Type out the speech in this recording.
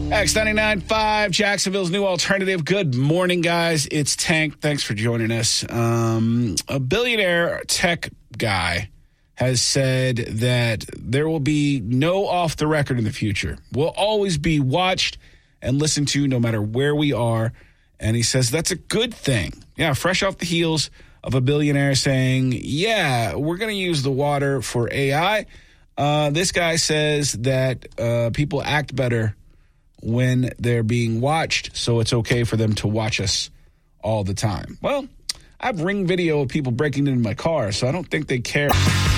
X99.5, Jacksonville's new alternative. Good morning, guys. It's Tank. Thanks for joining us. A billionaire tech guy has said that there will be no off the record in the future. We'll always be watched and listened to no matter where we are. And he says that's a good thing. Yeah, fresh off the heels of a billionaire saying, yeah, we're going to use the water for AI. This guy says that people act better when they're being watched, so it's okay for them to watch us all the time. Well, I have Ring video of people breaking into my car, so I don't think they care.